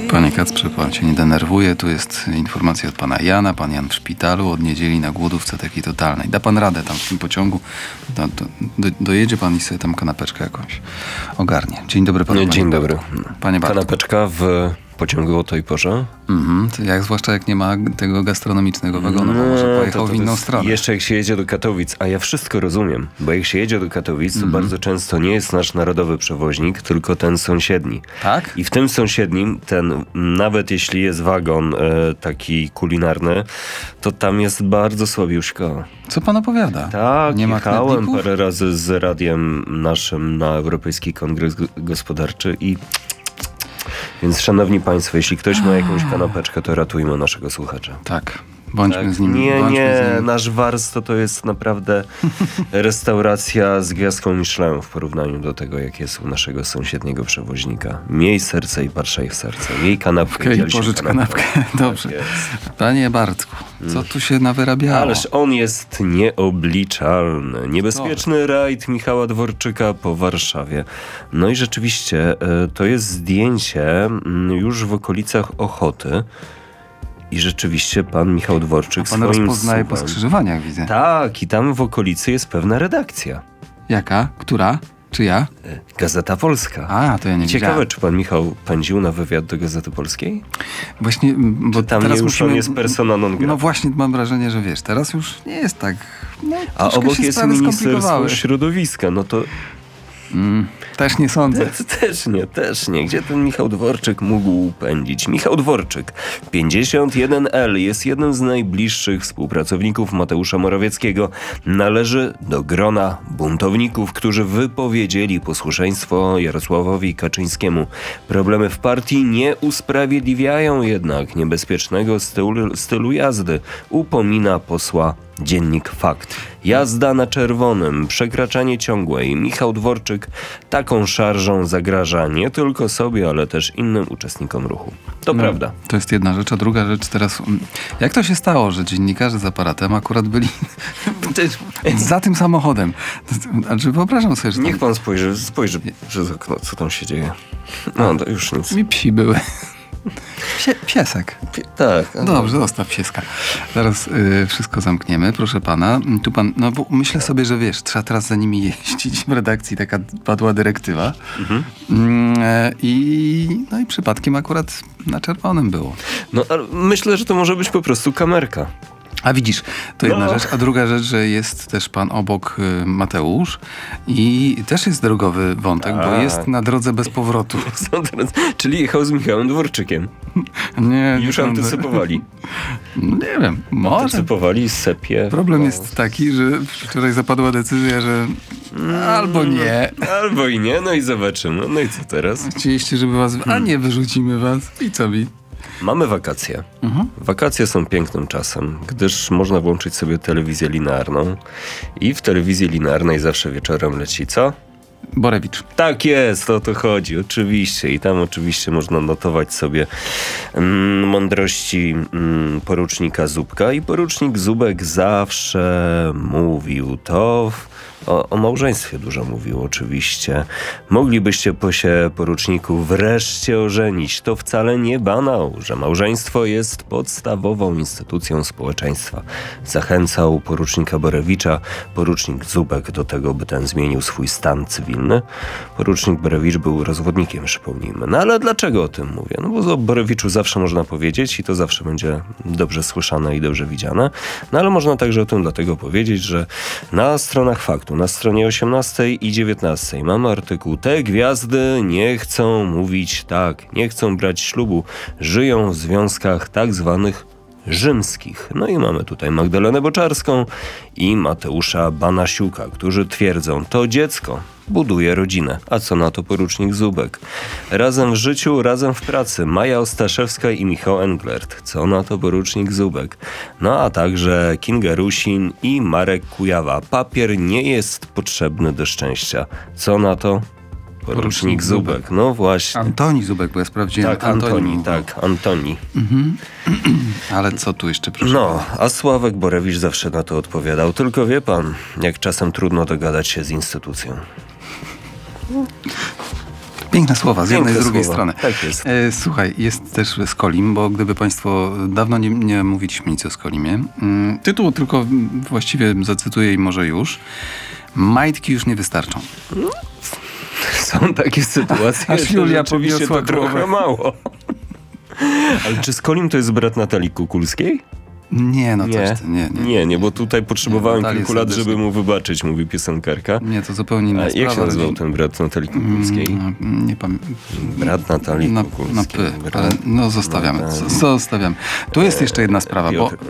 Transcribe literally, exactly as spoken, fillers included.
Panie Kacprze, pan się nie denerwuje. Tu jest informacja od pana Jana. Pan Jan w szpitalu od niedzieli na głodówce takiej totalnej. Da pan radę tam w tym pociągu. Do, do, do, dojedzie pan i sobie tam kanapeczkę jakąś ogarnie. Dzień dobry panu. Dzień dobry. Panie Bartku. Kanapeczka w pociągu o tej porze? Mhm. Jak, zwłaszcza jak nie ma tego gastronomicznego wagonu, bo może pojechał to, to w inną jest, stronę. Jeszcze jak się jedzie do Katowic, a ja wszystko rozumiem, bo jak się jedzie do Katowic, to Mhm. bardzo często nie jest nasz narodowy przewoźnik, tylko ten sąsiedni. Tak? I w tym sąsiednim, ten, nawet jeśli jest wagon e, taki kulinarny, to tam jest bardzo słabiuszko. Co pan opowiada? Tak, Nie ma jechałem knedlików? parę razy z radiem naszym na Europejski Kongres Gospodarczy i... Więc szanowni państwo, jeśli ktoś ma jakąś kanapeczkę, to ratujmy naszego słuchacza. Tak. Bądźmy Tak. z nim. Nie, bądźmy nie, z nim. nasz Wars to, to jest naprawdę restauracja z gwiazdką Michelin w porównaniu do tego, jak jest u naszego sąsiedniego przewoźnika. Miej serce i patrzaj w serce. Miej kanapkę Okej, i dziel się pożycz kanapką. kanapkę. Dobrze. Tak jest. Panie Bartku, co tu się nawyrabiało? Ależ on jest nieobliczalny. Niebezpieczny rajd Michała Dworczyka po Warszawie. No i rzeczywiście e, to jest zdjęcie mm, już w okolicach Ochoty. I rzeczywiście pan Michał Dworczyk Pan swoim rozpoznaje po suwem- skrzyżowaniach, widzę. Tak, i tam w okolicy jest pewna redakcja. Jaka? Która? Czy ja? E, Gazeta Polska. A, to ja nie Ciekawe, wiedziałem. czy pan Michał pędził na wywiad do Gazety Polskiej? Właśnie, bo Czy tam teraz nie już musimy... on jest persona non grata? No właśnie, mam wrażenie, że wiesz, teraz już nie jest tak... No, A troszkę obok się jest sprawy Ministerstwo skomplikowały. Środowiska, no to Mm, też nie sądzę. Te- Też nie, też nie. Gdzie ten Michał Dworczyk mógł pędzić? Michał Dworczyk, pięćdziesiąt jeden L, jest jednym z najbliższych współpracowników Mateusza Morawieckiego. Należy do grona buntowników, którzy wypowiedzieli posłuszeństwo Jarosławowi Kaczyńskiemu. Problemy w partii nie usprawiedliwiają jednak niebezpiecznego stylu, stylu jazdy, upomina posła Dziennik Fakt. Jazda na czerwonym, przekraczanie ciągłe i Michał Dworczyk taką szarżą zagraża nie tylko sobie, ale też innym uczestnikom ruchu. To No, prawda. To jest jedna rzecz, a druga rzecz teraz... mm, Jak to się stało, że dziennikarze z aparatem akurat byli za tym samochodem? Znaczy wyobrażam sobie, że Niech tam pan spojrzy, spojrzy przez okno, co tam się dzieje. No, to już nic. mi psi były. Psie, piesek. Pi- Tak. ale- Dobrze, zostaw pieska. Zaraz y, wszystko zamkniemy, proszę pana. Tu pan, no bo myślę sobie, że wiesz, trzeba teraz za nimi jeździć. W redakcji taka padła dyrektywa. Mhm. Mm, e, I no i przypadkiem akurat na czerwonym było. No, ale myślę, że to może być po prostu kamerka. A widzisz, to jedna No. rzecz. A druga rzecz, że jest też pan obok y, Mateusz i też jest drogowy wątek, bo Tak. jest na drodze bez powrotu. Co teraz? Czyli jechał z Michałem Dworczykiem. Nie, Już nie antycypowali. No, nie wiem, może. Antycypowali sepie. Problem No. jest taki, że wczoraj zapadła decyzja, że albo nie. Albo i nie, no i zobaczymy. No i co teraz? Chcieliście, żeby was... A nie, wyrzucimy was. I co mi? Mamy wakacje. Mhm. Wakacje są pięknym czasem, gdyż można włączyć sobie telewizję linearną i w telewizji linearnej zawsze wieczorem leci co? Borewicz. Tak jest, o to chodzi, oczywiście. I tam oczywiście można notować sobie mm, mądrości mm, porucznika Zubka. I porucznik Zubek zawsze mówił to... W, o, o małżeństwie dużo mówił oczywiście. Moglibyście po się, poruczniku, wreszcie ożenić. To wcale nie banał, że małżeństwo jest podstawową instytucją społeczeństwa. Zachęcał porucznika Borewicza, porucznik Zubek do tego, by ten zmienił swój stan cywilny. Porucznik Borewicz był rozwodnikiem, przypomnijmy. No ale dlaczego o tym mówię? No bo o Borewiczu zawsze można powiedzieć i to zawsze będzie dobrze słyszane i dobrze widziane. No ale można także o tym dlatego powiedzieć, że na stronach Faktu, na stronie osiemnastej i dziewiętnastej mamy artykuł: te gwiazdy nie chcą mówić tak, nie chcą brać ślubu, żyją w związkach tak zwanych rzymskich. No i mamy tutaj Magdalenę Boczarską i Mateusza Banasiuka, którzy twierdzą, to dziecko buduje rodzinę. A co na to porucznik Zubek? Razem w życiu, razem w pracy. Maja Ostaszewska i Michał Englert. Co na to porucznik Zubek? No a także Kinga Rusin i Marek Kujawa. Papier nie jest potrzebny do szczęścia. Co na to porucznik, Porucznik Zubek? Zubek. No właśnie. Antoni Zubek, bo ja sprawdziłem. Tak, Antoni, mówił. tak, Antoni. Ale co tu jeszcze, proszę? No, a Sławek Borewicz zawsze na to odpowiadał. Tylko wie pan, jak czasem trudno dogadać się z instytucją. Piękne słowa, z Piękne jednej i z drugiej słowa. strony. Tak jest. E, słuchaj, jest też Skolim, bo gdyby państwo... Dawno nie, nie mówiliśmy nic o Skolimie. Mm, tytuł tylko właściwie zacytuję i może już. Majtki już nie wystarczą. Są takie sytuacje, Aż że Julia rzeczywiście to podniosła trochę głowę. mało. Ale czy Skolim to jest brat Natalii Kukulskiej? Nie, no Nie. coś ty, nie, nie. Nie, nie, bo tutaj potrzebowałem Natalię kilku lat, serdecznie. żeby mu wybaczyć, mówi piosenkarka. Nie, to zupełnie inna A sprawa. jak się nazywał rodzi- ten brat Natalii Kukulskiej? Mm, Nie pamiętam. Brat Natalii Na, Kukulskiej. na P, Brat ale no zostawiamy. Natalii. Z- Zostawiamy. Tu jest jeszcze jedna sprawa, bo Piotr-